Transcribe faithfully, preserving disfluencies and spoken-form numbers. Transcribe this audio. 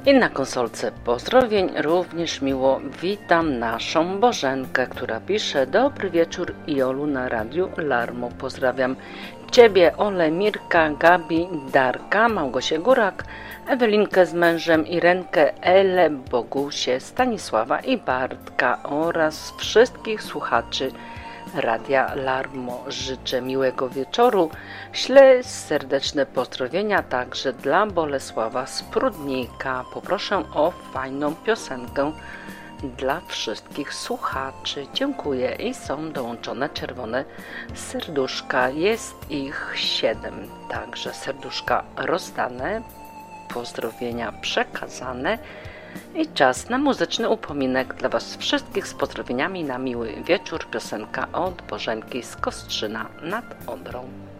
I na konsolce pozdrowień również miło witam naszą Bożenkę, która pisze: dobry wieczór Jolu na Radiu Larmo. Pozdrawiam Ciebie, Ole, Mirka, Gabi, Darka, Małgosię Górak, Ewelinkę z mężem, Irenkę, Elę, Bogusię, Stanisława i Bartka oraz wszystkich słuchaczy Radia Larmo. Życzę miłego wieczoru. Ślę serdeczne pozdrowienia także dla Bolesława z Prudnika. Poproszę o fajną piosenkę dla wszystkich słuchaczy. Dziękuję i są dołączone czerwone serduszka. Jest ich siedem. Także serduszka rozdane, pozdrowienia przekazane. I czas na muzyczny upominek dla Was wszystkich z pozdrowieniami na miły wieczór. Piosenka od Bożenki z Kostrzyna nad Odrą.